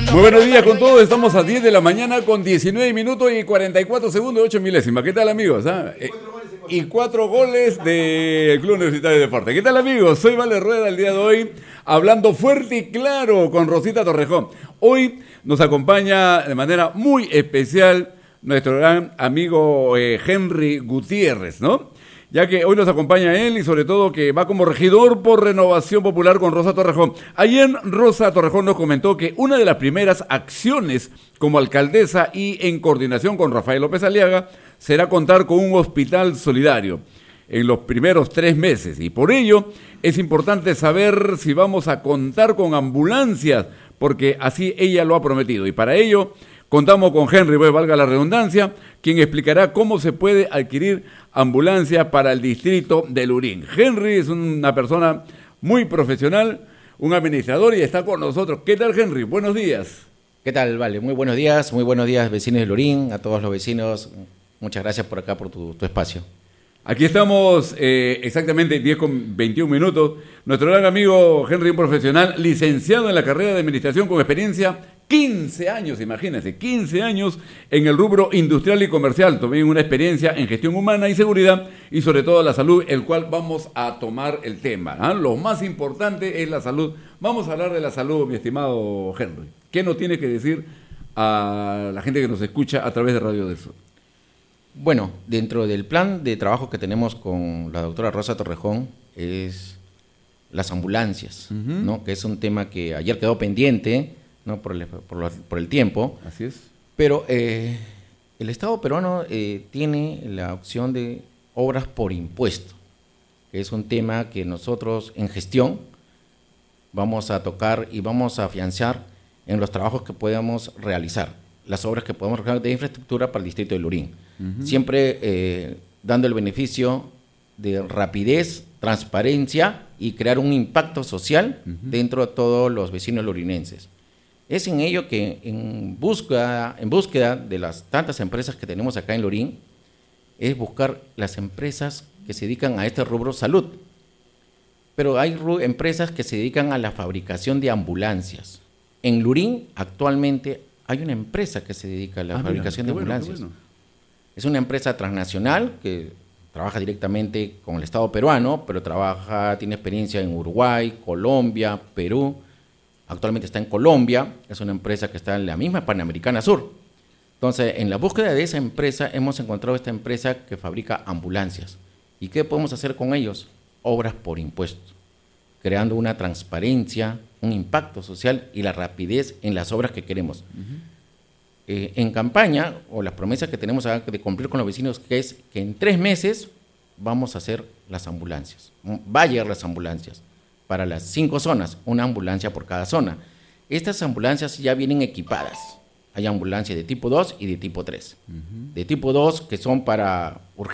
Muy buenos días con todos, estamos a 10 de la mañana con 19 minutos y 44 segundos y 8 milésimas. ¿Qué tal, amigos? Y 4 goles del Club Universitario de Deportes. ¿Qué tal, amigos? Soy Vale Rueda el día de hoy, hablando fuerte y claro con Rosita Torrejón. Hoy nos acompaña de manera muy especial nuestro gran amigo Henry Gutiérrez, ¿no? Ya que hoy nos acompaña él y sobre todo que va como regidor por Renovación Popular con Rosa Torrejón. Ayer Rosa Torrejón nos comentó que una de las primeras acciones como alcaldesa y en coordinación con Rafael López Aliaga será contar con un hospital solidario en los primeros 3 meses. Y por ello es importante saber si vamos a contar con ambulancias, porque así ella lo ha prometido. Y para ello contamos con Henry, pues valga la redundancia, quien explicará cómo se puede adquirir ambulancia para el distrito de Lurín. Henry es una persona muy profesional, un administrador y está con nosotros. ¿Qué tal, Henry? Buenos días. ¿Qué tal, Vale? Muy buenos días, vecinos de Lurín, a todos los vecinos. Muchas gracias por acá, por tu espacio. Aquí estamos exactamente 10 con 21 minutos. Nuestro gran amigo Henry, un profesional, licenciado en la carrera de Administración con experiencia 15 años, imagínense, 15 años en el rubro industrial y comercial. También una experiencia en gestión humana y seguridad y sobre todo la salud, el cual vamos a tomar el tema. Lo más importante es la salud. Vamos a hablar de la salud, mi estimado Henry. ¿Qué nos tiene que decir a la gente que nos escucha a través de Radio del Sur? Bueno, dentro del plan de trabajo que tenemos con la doctora Rosa Torrejón es las ambulancias, ¿no? Que es un tema que ayer quedó pendiente, ¿no? por el tiempo. Así es. Pero el Estado peruano tiene la opción de obras por impuesto, que es un tema que nosotros en gestión vamos a tocar y vamos a afianzar en los trabajos que podamos realizar, las obras que podamos realizar de infraestructura para el distrito de Lurín. Siempre dando el beneficio de rapidez, transparencia y crear un impacto social dentro de todos los vecinos lurinenses. Es en ello que en búsqueda de las tantas empresas que tenemos acá en Lurín, es buscar las empresas que se dedican a este rubro salud. Pero hay empresas que se dedican a la fabricación de ambulancias. En Lurín actualmente hay una empresa que se dedica a la fabricación de ambulancias. Bueno. Es una empresa transnacional que trabaja directamente con el Estado peruano, pero tiene experiencia en Uruguay, Colombia, Perú. Actualmente está en Colombia, es una empresa que está en la misma Panamericana Sur. Entonces, en la búsqueda de esa empresa, hemos encontrado esta empresa que fabrica ambulancias. ¿Y qué podemos hacer con ellos? Obras por impuestos, creando una transparencia, un impacto social y la rapidez en las obras que queremos. En campaña, o las promesas que tenemos de cumplir con los vecinos, que es que en 3 meses vamos a hacer las ambulancias. Va a llegar las ambulancias para las 5 zonas, una ambulancia por cada zona. Estas ambulancias ya vienen equipadas. Hay ambulancias de tipo 2 y de tipo 3. De tipo 2 que son para urgencias